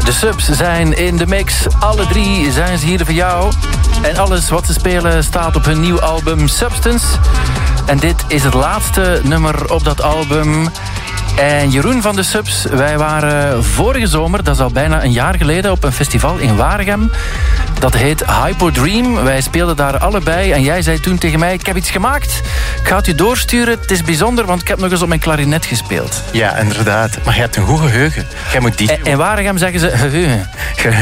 De Subs zijn in de mix. Alle drie zijn ze hier voor jou. En alles wat ze spelen staat op hun nieuw album Substance. En dit is het laatste nummer op dat album. En Jeroen van de Subs, wij waren vorige zomer, dat is al bijna een jaar geleden, op een festival in Waregem. Dat heet Hypodream. Wij speelden daar allebei en jij zei toen tegen mij, ik heb iets gemaakt. Ik ga het je doorsturen. Het is bijzonder, want ik heb nog eens op mijn klarinet gespeeld. Ja, inderdaad. Maar je hebt een goed geheugen. Jij moet die... In Waregem zeggen ze geheugen.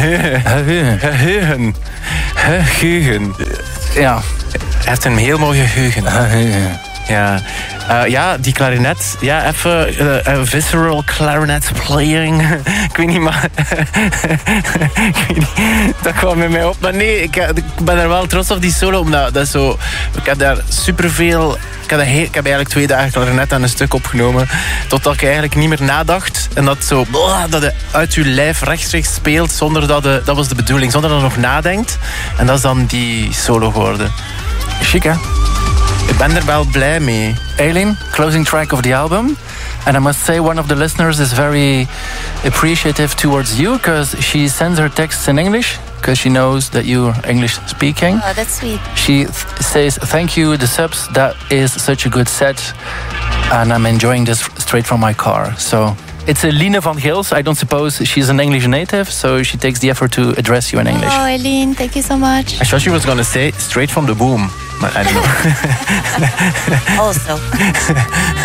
Geheugen. Ja. Hij heeft een heel mooi geheugen. Ja. Ja, die klarinet. Ja, even visceral clarinet playing. Ik weet niet, maar... Dat kwam met mij op. Maar nee, ik ben er wel trots op die solo. Omdat dat is zo... Ik heb daar superveel... Ik heb eigenlijk 2 dagen klarinet aan een stuk opgenomen. Totdat ik eigenlijk niet meer nadacht. En dat zo... Dat je uit je lijf rechtstreeks speelt zonder dat... Dat was de bedoeling. Zonder dat je nog nadenkt. En dat is dan die solo geworden. Chic, hè? Ik ben er wel blij mee. Aileen, closing track of the album. And I must say one of the listeners is very appreciative towards you because she sends her texts in English because she knows that you're English speaking. Oh, that's sweet. She says, thank you, the Subs. That is such a good set. And I'm enjoying this straight from my car. So it's Eline van Gils. I don't suppose she's an English native, so she takes the effort to address you in English. Oh, Eileen, thank you so much. I thought she was going to say straight from the womb. But I don't know. Also.